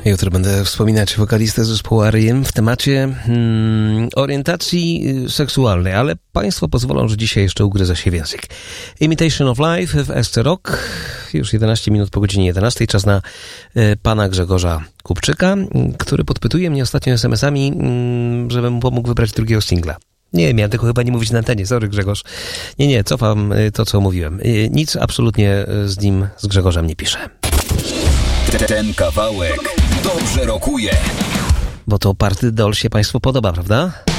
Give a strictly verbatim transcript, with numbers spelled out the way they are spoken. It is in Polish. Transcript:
Jutro będę wspominać wokalistę zespołu R E M w temacie hmm, orientacji seksualnej, ale Państwo pozwolą, że dzisiaj jeszcze ugryzę się w język. Imitation of Life w S C Rock. Już jedenaście minut po godzinie jedenastej. Czas na y, pana Grzegorza Kupczyka, który podpytuje mnie ostatnio es em esami, y, żebym mu pomógł wybrać drugiego singla. Nie, miałem tylko chyba nie mówić na antenie. Sorry, Grzegorz. Nie, nie, cofam y, to, co mówiłem. Y, nic absolutnie z nim, z Grzegorzem nie piszę. Ten kawałek dobrze rokuje. Bo to Party Doll się Państwu podoba, prawda?